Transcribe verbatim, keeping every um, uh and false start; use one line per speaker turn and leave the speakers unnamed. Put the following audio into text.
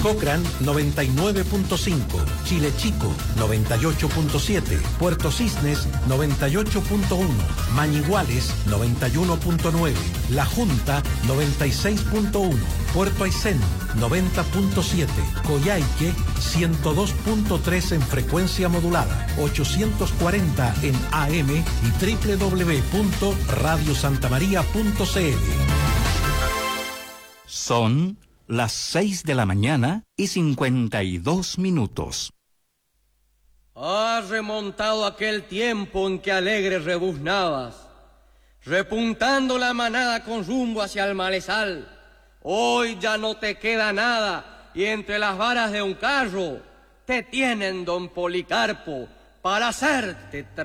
Cochrane noventa y nueve punto cinco, Chile Chico noventa y ocho punto siete, Puerto Cisnes noventa y ocho punto uno, Mañiguales noventa y uno punto nueve, La Junta noventa y seis punto uno, Puerto Aysén noventa punto siete, Coyhaique ciento dos punto tres en frecuencia modulada, ochocientos cuarenta en A M y doble u doble u doble u punto radio santa maría punto c l.
Son las seis de la mañana y cincuenta y dos minutos.
Ha remontado aquel tiempo en que alegre rebuznabas, repuntando la manada con rumbo hacia el malezal. Hoy ya no te queda nada y entre las varas de un carro te tienen, don Policarpo, para hacerte